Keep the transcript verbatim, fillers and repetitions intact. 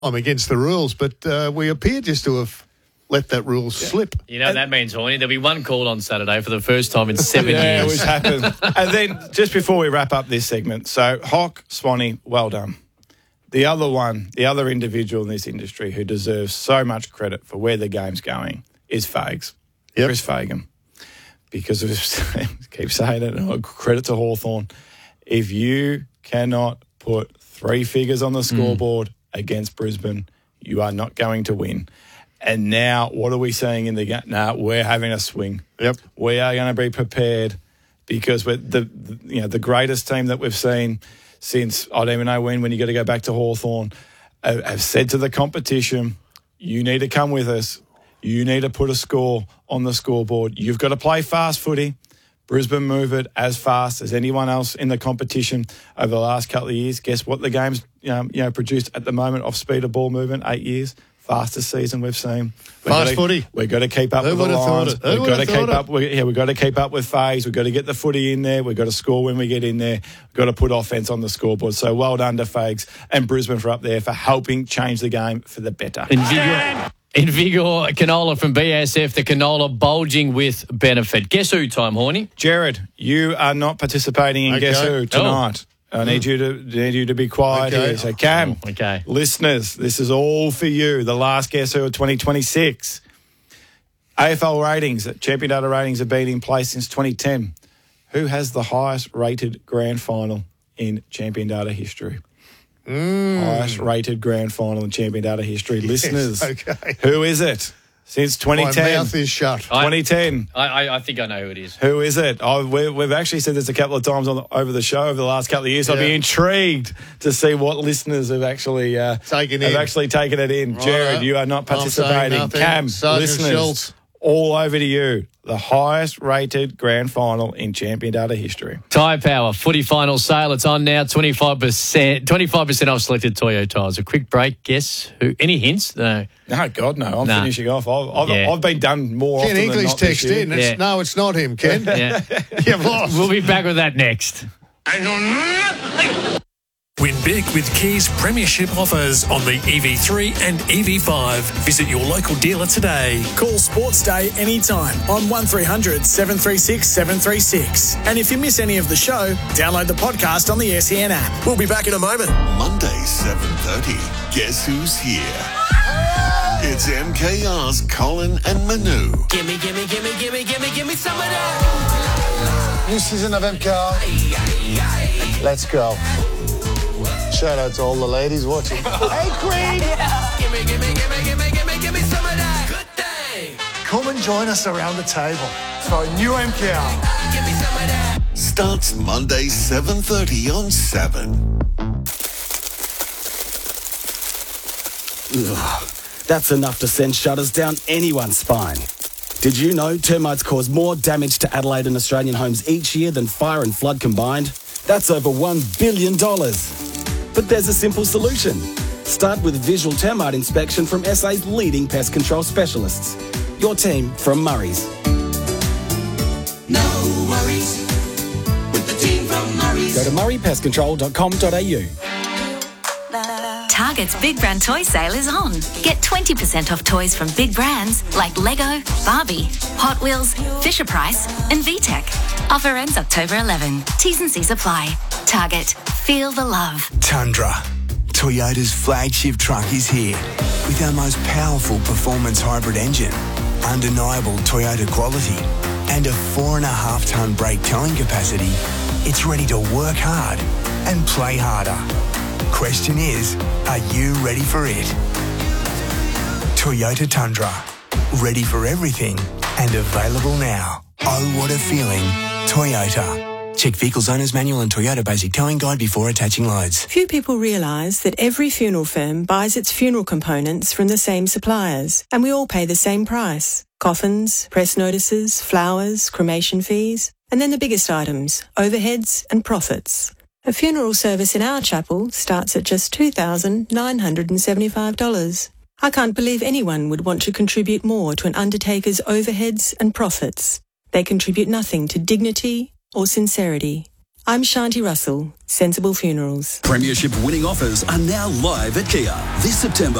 I'm against the rules, but uh, we appear just to have let that rule slip. You know what that means, Horny? There'll be one call on Saturday for the first time in seven yeah, years. which happened. And then, just before we wrap up this segment, so Hock, Swanee, well done. The other one, the other individual in this industry who deserves so much credit for where the game's going is Fags, Yep. Chris Fagan. Because of, keep saying it, and credit to Hawthorn. If you cannot put three figures on the scoreboard mm. against Brisbane, you are not going to win. And now, what are we seeing in the game? Now, we're having a swing. Yep. We are going to be prepared because we're the, the you know the greatest team that we've seen since, I don't even know when, when you got to go back to Hawthorn, have, have said to the competition, you need to come with us. You need to put a score on the scoreboard. You've got to play fast footy. Brisbane move it as fast as anyone else in the competition over the last couple of years. Guess what the game's um, you know produced at the moment of speed of ball movement? Eight years. Fastest season we've seen. We've Fast to, footy. We've got to keep up Who with the lines. Who We've got to keep it? up. We, yeah, we've got to keep up with Fags. We've got to get the footy in there. We've got to score when we get in there. We've got to put offense on the scoreboard. So well done to Fags and Brisbane for up there for helping change the game for the better. Invigor, Invigor canola from B S F, the canola bulging with benefit. Guess who time, Horny? Jared, you are not participating in Okay. Guess Who tonight. Oh. I need you to need you to be quiet Okay. here. So, Cam, Oh, okay. listeners, this is all for you. The last Guess Who of twenty twenty-six. A F L ratings, Champion Data ratings have been in place since twenty ten. Who has the highest rated grand final in Champion Data history? Mm. Highest rated grand final in Champion Data history. Yes, Listeners, okay. who is it? Since twenty ten. My mouth is shut. twenty ten. I, I, I think I know who it is. Who is it? Oh, we, we've actually said this a couple of times on the, over the show over the last couple of years. I'd be Yeah. intrigued to see what listeners have actually uh, Taken have in. actually taken it in. Righto. Jared, you are not I'm saying participating. nothing. Cam, Sergeant listeners, Schultz. all over to you. The highest rated grand final in Champion Data history. Tyre Power footy final sale. It's on now. twenty-five percent twenty-five percent off selected Toyo tyres. A quick break. Guess who? Any hints? No. No, God, no. I'm Nah. finishing off. I've, I've, Yeah. I've been done more Ken often than English not this text year. in. It's, Yeah. No, it's not him, Ken. Yeah. You've lost. We'll be back with that next. Win big with Kia's premiership offers on the E V three and E V five. Visit your local dealer today. Call Sports Day anytime on one three hundred seven three six seven three six. And if you miss any of the show, download the podcast on the S E N app. We'll be back in a moment. Monday, seven thirty. Guess who's here? It's M K R's Colin and Manu. Gimme, gimme, gimme, gimme, gimme, gimme some of that. New season of M K R. Let's go. Shout out to all the ladies watching. Hey, Queen! Gimme, gimme, gimme, gimme, gimme, gimme some of that. Good thing. Come and join us around the table for a new M K R. Gimme some of that. Starts Monday, seven thirty on seven. Ugh, that's enough to send shudders down anyone's spine. Did you know termites cause more damage to Adelaide and Australian homes each year than fire and flood combined? That's over one billion dollars. But there's a simple solution. Start with visual termite inspection from S A's leading pest control specialists. Your team from Murray's. No worries with the team from Murray's. Go to murray pest control dot com dot a u. Target's Big Brand Toy Sale is on. Get twenty percent off toys from big brands like Lego, Barbie, Hot Wheels, Fisher-Price and V TEC. Offer ends October eleventh. T's and C's apply. Target. Feel the love. Tundra. Toyota's flagship truck is here with our most powerful performance hybrid engine, undeniable Toyota quality, and a four and a half tonne brake towing capacity. It's ready to work hard and play harder. Question is, are you ready for it? Toyota Tundra. Ready for everything and available now. Oh, what a feeling. Toyota. Check Vehicles Owner's Manual and Toyota Basic Towing Guide before attaching loads. Few people realise that every funeral firm buys its funeral components from the same suppliers, and we all pay the same price. Coffins, press notices, flowers, cremation fees, and then the biggest items, overheads and profits. A funeral service in our chapel starts at just two thousand nine hundred seventy-five dollars. I can't believe anyone would want to contribute more to an undertaker's overheads and profits. They contribute nothing to dignity or sincerity. I'm Shanti Russell, Sensible Funerals. Premiership winning offers are now live at Kia. This September,